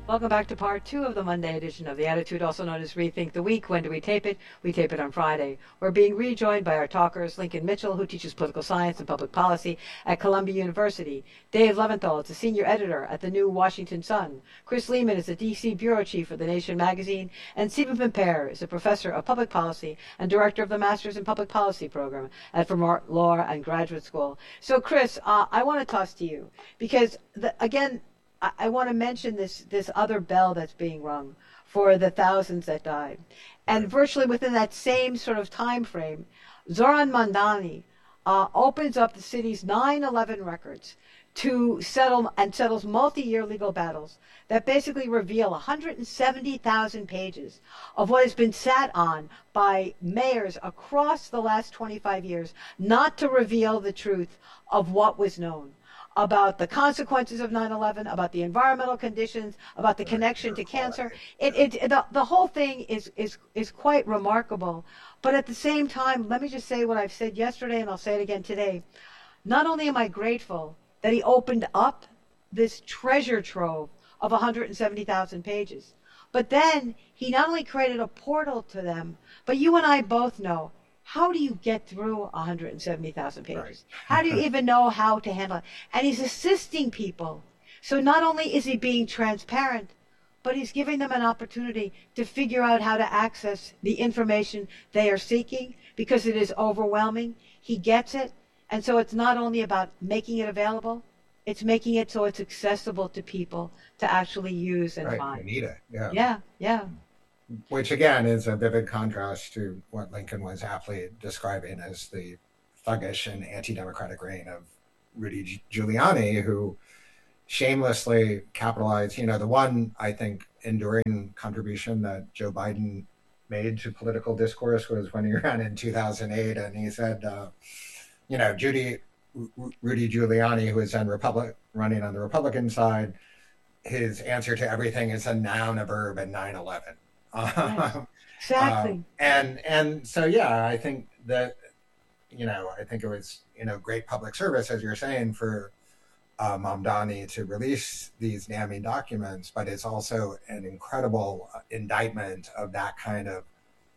Welcome back to part two of the Monday edition of The Attitude, also known as Rethink the Week. When do we tape it? We tape it on Friday. We're being rejoined by our talkers, Lincoln Mitchell, who teaches political science and public policy at Columbia University. Dave Leventhal is a senior editor at the New Washington Sun. Chris Lehman is the D.C. bureau chief for The Nation magazine. And Stephen Pimpere is a professor of public policy and director of the Masters in Public Policy program at Vermont Law and Graduate School. So, Chris, I want to toss to you because, again, I want to mention this other bell that's being rung for the thousands that died. And virtually within that same sort of time frame, Zoran Mandani opens up the city's 9/11 records to settles multi-year legal battles that basically reveal 170,000 pages of what has been sat on by mayors across the last 25 years, not to reveal the truth of what was known about the consequences of 9/11, about the environmental conditions, about the connection to cancer. The whole thing is quite remarkable. But at the same time, let me just say what I've said yesterday, and I'll say it again today. Not only am I grateful that he opened up this treasure trove of 170,000 pages, but then he not only created a portal to them, but you and I both know, how do you get through 170,000 pages? Right. How do you even know how to handle it? And he's assisting people. So not only is he being transparent, but he's giving them an opportunity to figure out how to access the information they are seeking because it is overwhelming. He gets it. And so it's not only about making it available, it's making it so it's accessible to people to actually use and find. You need it. Yeah. Yeah. Yeah. Which, again, is a vivid contrast to what Lincoln was aptly describing as the thuggish and anti-democratic reign of Rudy Giuliani, who shamelessly capitalized, the one, I think, enduring contribution that Joe Biden made to political discourse was when he ran in 2008, and he said, Rudy Giuliani, who was then running on the Republican side, his answer to everything is a noun, a verb, and 9/11. Yes, exactly. And so, yeah, I think that, I think it was, great public service, as you're saying, for Mamdani to release these damning documents, but it's also an incredible indictment of that kind of,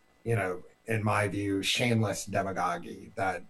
in my view, shameless demagoguery that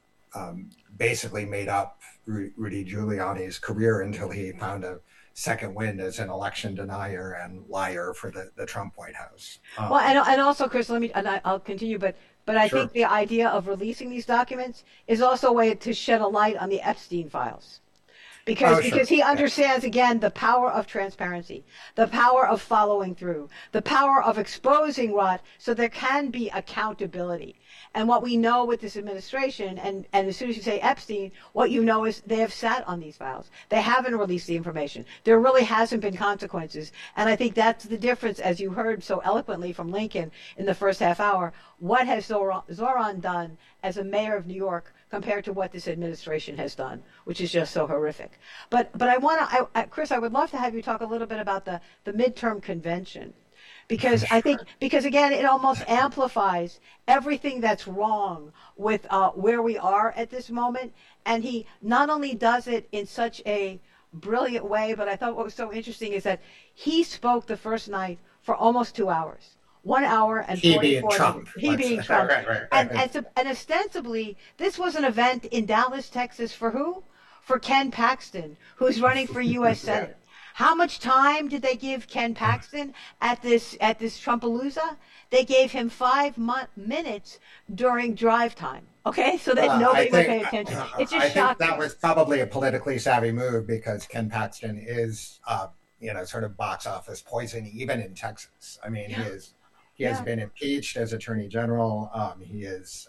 basically made up Rudy Giuliani's career until he found a second wind as an election denier and liar for the Trump White House. Well, and also, Chris, I'll continue, but I Sure. think the idea of releasing these documents is also a way to shed a light on the Epstein files. Because he understands, again, the power of transparency, the power of following through, the power of exposing rot so there can be accountability. And what we know with this administration, and as soon as you say Epstein, what you know is they have sat on these files. They haven't released the information. There really hasn't been consequences. And I think that's the difference, as you heard so eloquently from Lincoln in the first half hour. What has Zoran done as a mayor of New York compared to what this administration has done, which is just so horrific. But Chris, I would love to have you talk a little bit about the midterm convention. Because I think, again, it almost amplifies everything that's wrong with where we are at this moment. And he not only does it in such a brilliant way, but I thought what was so interesting is that he spoke the first night for almost 2 hours. 1 hour and 44 minutes. He being Trump. Right. And ostensibly, this was an event in Dallas, Texas for who? For Ken Paxton, who's running for U.S. Senate. How much time did they give Ken Paxton at this Trumpalooza? They gave him 5 minutes during drive time. Okay, so that nobody would pay attention. It's just shocking. I think that was probably a politically savvy move because Ken Paxton is, sort of box office poison even in Texas. I mean, he has been impeached as Attorney General. He is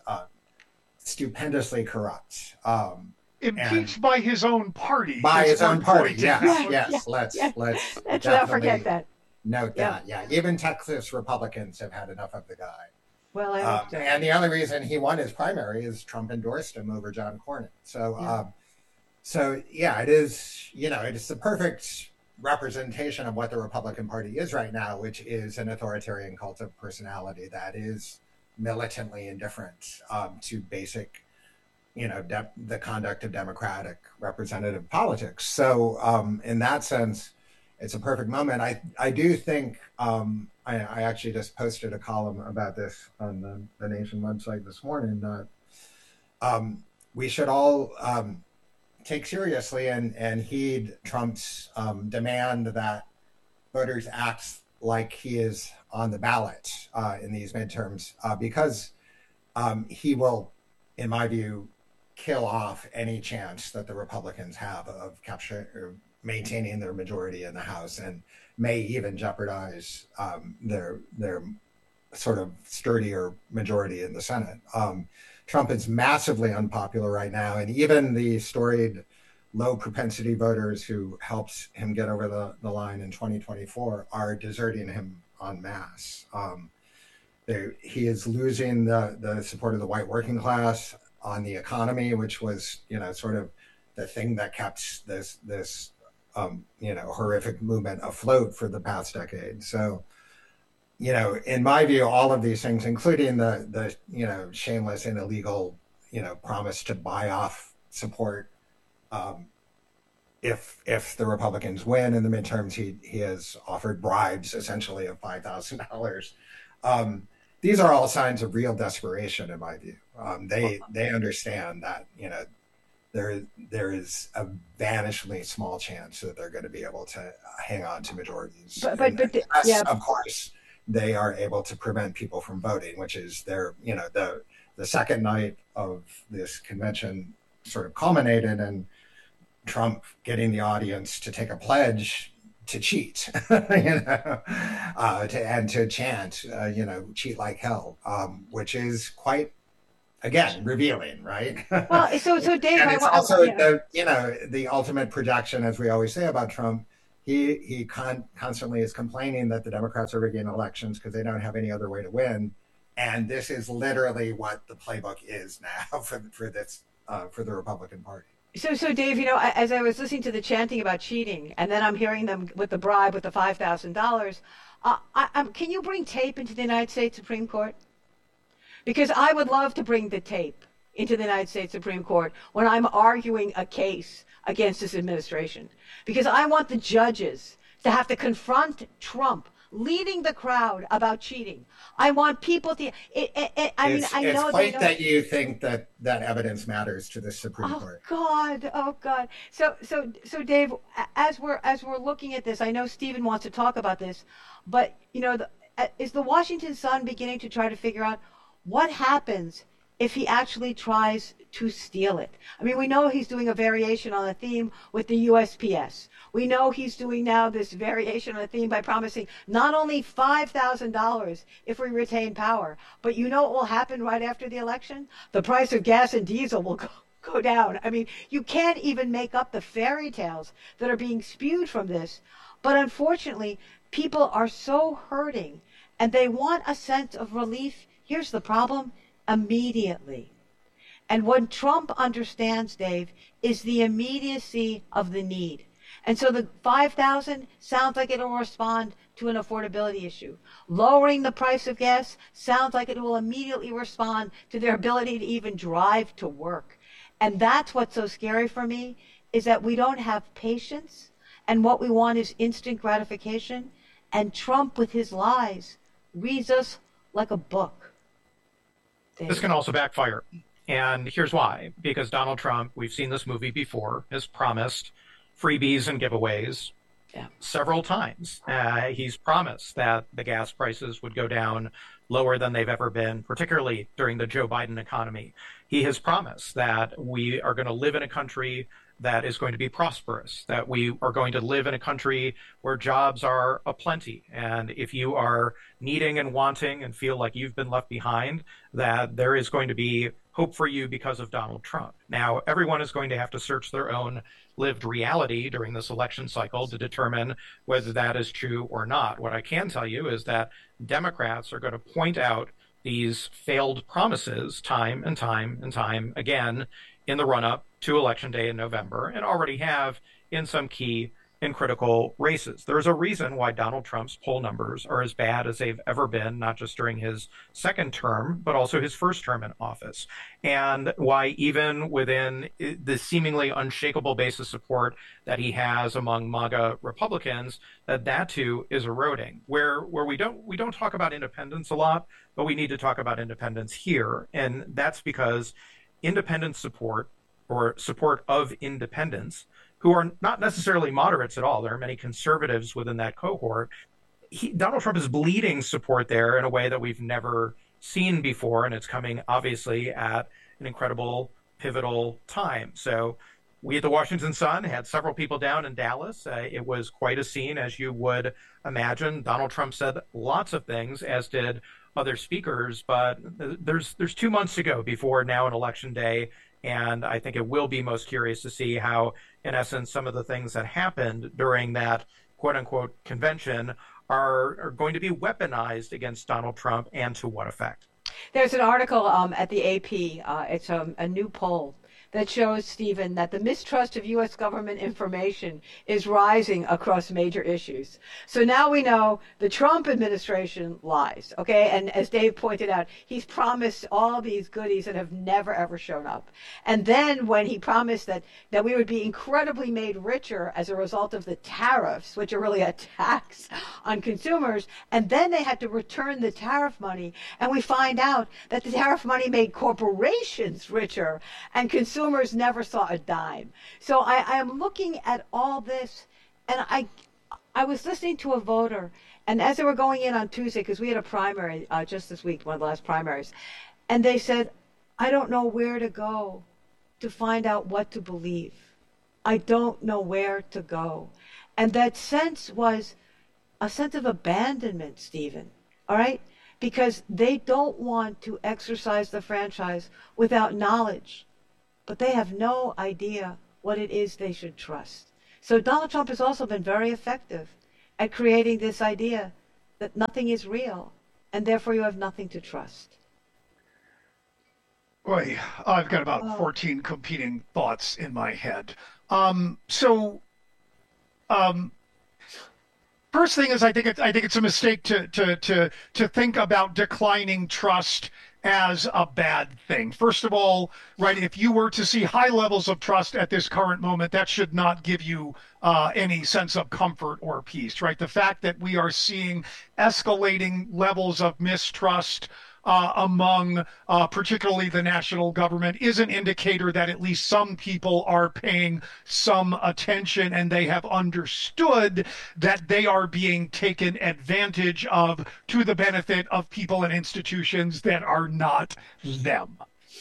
stupendously corrupt. Impeached by his own party. By his own party, yes. Let's Let's not forget that. Note that, Even Texas Republicans have had enough of the guy. Well, I hope so. And the only reason he won his primary is Trump endorsed him over John Cornyn. So, it is, it is the perfect representation of what the Republican Party is right now, which is an authoritarian cult of personality that is militantly indifferent to basic the conduct of democratic representative politics. So in that sense, it's a perfect moment. I do think I actually just posted a column about this on the Nation website this morning that we should all take seriously and heed Trump's demand that voters act like he is on the ballot in these midterms because he will, in my view, kill off any chance that the Republicans have of capturing or maintaining their majority in the House, and may even jeopardize their sort of sturdier majority in the Senate. Trump is massively unpopular right now, and even the storied low propensity voters who helped him get over the line in 2024 are deserting him en masse. He is losing the support of the white working class on the economy, which was, sort of the thing that kept this horrific movement afloat for the past decade. So, in my view, all of these things, including the shameless and illegal, promise to buy off support, if the Republicans win in the midterms, he has offered bribes essentially of $5,000. These are all signs of real desperation, in my view. They understand that there is a vanishingly small chance that they're going to be able to hang on to majorities. Unless, of course, they are able to prevent people from voting, which is the second night of this convention sort of culminated in Trump getting the audience to take a pledge to cheat, and to chant, cheat like hell, which is quite, again, revealing, right? Well, so Dave, and it's also the ultimate projection, as we always say about Trump. He constantly is complaining that the Democrats are rigging elections because they don't have any other way to win, and this is literally what the playbook is now for the Republican Party. So Dave, as I was listening to the chanting about cheating, and then I'm hearing them with the bribe with the $5,000, can you bring tape into the United States Supreme Court? Because I would love to bring the tape into the United States Supreme Court when I'm arguing a case against this administration. Because I want the judges to have to confront Trump leading the crowd about cheating. I want people to. It's quite that you think that evidence matters to the Supreme Court. Oh God. So Dave, as we're looking at this, I know Stephen wants to talk about this, but is the Washington Sun beginning to try to figure out what happens if he actually tries to steal it? I mean, we know he's doing a variation on the theme with the USPS. We know he's doing now this variation on the theme by promising not only $5,000 if we retain power, but what will happen right after the election? The price of gas and diesel will go down. I mean, you can't even make up the fairy tales that are being spewed from this. But unfortunately, people are so hurting and they want a sense of relief. Here's the problem: immediately. And what Trump understands, Dave, is the immediacy of the need. And so the $5,000 sounds like it will respond to an affordability issue. Lowering the price of gas sounds like it will immediately respond to their ability to even drive to work. And that's what's so scary for me, is that we don't have patience, and what we want is instant gratification. And Trump, with his lies, reads us like a book. Dave. This can also backfire. And here's why. Because Donald Trump, we've seen this movie before, has promised freebies and giveaways several times. He's promised that the gas prices would go down lower than they've ever been, particularly during the Joe Biden economy. He has promised that we are going to live in a country that is going to be prosperous, that we are going to live in a country where jobs are aplenty. And if you are needing and wanting and feel like you've been left behind, that there is going to be hope for you because of Donald Trump. Now, everyone is going to have to search their own lived reality during this election cycle to determine whether that is true or not. What I can tell you is that Democrats are going to point out these failed promises time and time and time again in the run-up to Election Day in November, and already have in some key in critical races. There's a reason why Donald Trump's poll numbers are as bad as they've ever been, not just during his second term, but also his first term in office. And why even within the seemingly unshakable base of support that he has among MAGA Republicans, that too is eroding. Where we don't talk about independence a lot, but we need to talk about independence here. And that's because independent support or support of independents who are not necessarily moderates at all. There are many conservatives within that cohort. Donald Trump is bleeding support there in a way that we've never seen before, and it's coming obviously at an incredible pivotal time. So we at the Washington Sun had several people down in Dallas. It was quite a scene, as you would imagine. Donald Trump said lots of things, as did other speakers, but there's 2 months to go before now an election day. And I think it will be most curious to see how, in essence, some of the things that happened during that quote unquote convention are going to be weaponized against Donald Trump, and to what effect. There's an article at the AP. It's a new poll that shows, Stephen, that the mistrust of U.S. government information is rising across major issues. So now we know the Trump administration lies, okay? And as Dave pointed out, he's promised all these goodies that have never, ever shown up. And then when he promised that we would be incredibly made richer as a result of the tariffs, which are really a tax on consumers, and then they had to return the tariff money, and we find out that the tariff money made corporations richer and consumers never saw a dime. So I am looking at all this, and I was listening to a voter, and as they were going in on Tuesday, because we had a primary just this week, one of the last primaries, and they said, I don't know where to go to find out what to believe. I don't know where to go. And that sense was a sense of abandonment, Stephen, all right? Because they don't want to exercise the franchise without knowledge. But they have no idea what it is they should trust. So Donald Trump has also been very effective at creating this idea that nothing is real, and therefore you have nothing to trust. Boy, I've got about 14 competing thoughts in my head. First thing is, I think it's a mistake to think about declining trust as a bad thing. First of all, right, if you were to see high levels of trust at this current moment, that should not give you any sense of comfort or peace, right? The fact that we are seeing escalating levels of mistrust among particularly the national government is an indicator that at least some people are paying some attention, and they have understood that they are being taken advantage of to the benefit of people and institutions that are not them.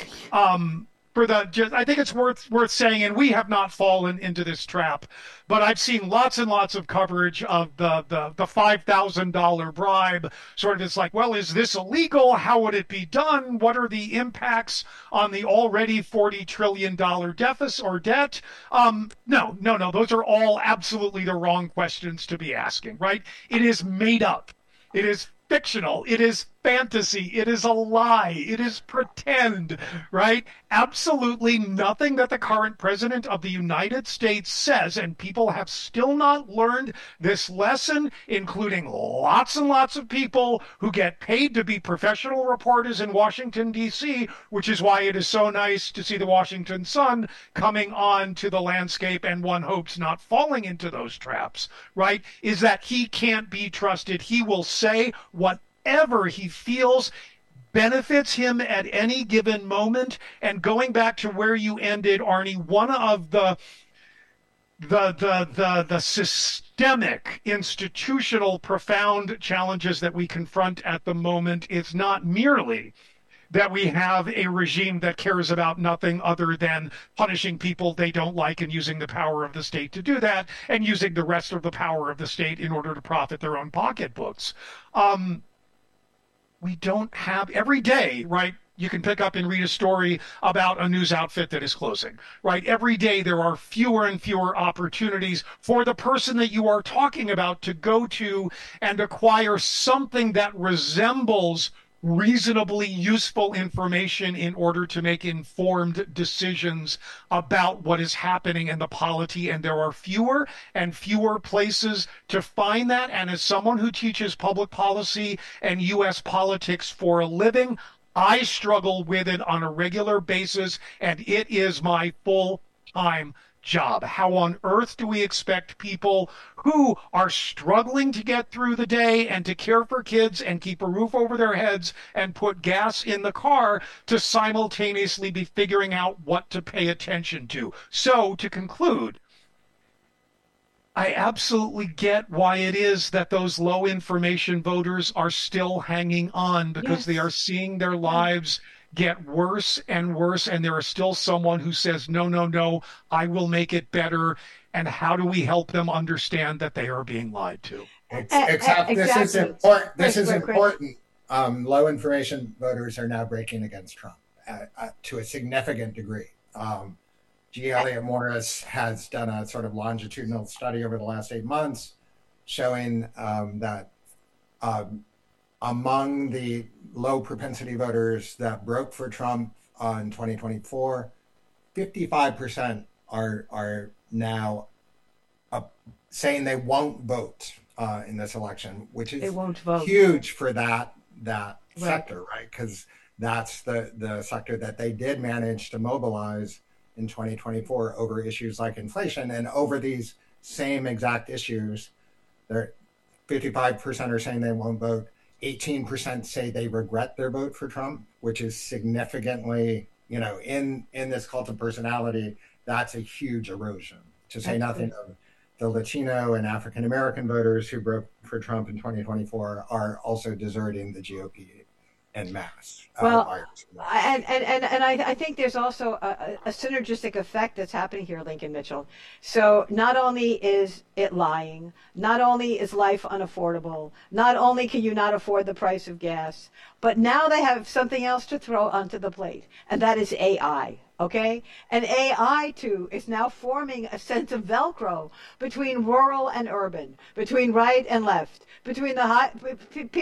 I think it's worth saying, and we have not fallen into this trap, but I've seen lots and lots of coverage of the $5,000 bribe. Sort of, it's like, well, is this illegal? How would it be done? What are the impacts on the already $40 trillion deficit or debt? No. Those are all absolutely the wrong questions to be asking, right? It is made up. It is fictional. It is fantasy. It is a lie. It is pretend, right? Absolutely nothing that the current president of the United States says, and people have still not learned this lesson, including lots and lots of people who get paid to be professional reporters in Washington, D.C., which is why it is so nice to see the Washington Sun coming on to the landscape, and one hopes not falling into those traps, right? Is that he can't be trusted. He will say whatever he feels benefits him at any given moment. And going back to where you ended, Arnie, one of the systemic, institutional, profound challenges that we confront at the moment is not merely that we have a regime that cares about nothing other than punishing people they don't like and using the power of the state to do that, and using the rest of the power of the state in order to profit their own pocketbooks. We don't have every day, right? You can pick up and read a story about a news outfit that is closing, right? Every day there are fewer and fewer opportunities for the person that you are talking about to go to and acquire something that resembles reasonably useful information in order to make informed decisions about what is happening in the polity. And there are fewer and fewer places to find that. And as someone who teaches public policy and U.S. politics for a living, I struggle with it on a regular basis, and it is my full-time job. How on earth do we expect people who are struggling to get through the day and to care for kids and keep a roof over their heads and put gas in the car to simultaneously be figuring out what to pay attention to? So, to conclude, I absolutely get why it is that those low information voters are still hanging on, because they are seeing their lives get worse and worse, and there is still someone who says, no, no, no, I will make it better. And how do we help them understand that they are being lied to? Except this is important. This is important. Low information voters are now breaking against Trump to a significant degree. G. Elliott Morris has done a sort of longitudinal study over the last 8 months showing that among the low propensity voters that broke for Trump in 2024, 55% are now saying they won't vote in this election, which is huge for that sector, right? Because that's the sector that they did manage to mobilize in 2024 over issues like inflation. And over these same exact issues, 55% are saying they won't vote. 18% say they regret their vote for Trump, which is significantly, in this cult of personality, that's a huge erosion. To say nothing of the Latino and African American voters who broke for Trump in 2024 are also deserting the GOP en masse. Well, I think there's also a synergistic effect that's happening here, Lincoln Mitchell. So not only is it lying, not only is life unaffordable, not only can you not afford the price of gas, but now they have something else to throw onto the plate, and that is AI. Okay? And AI, too, is now forming a sense of Velcro between rural and urban, between right and left, between the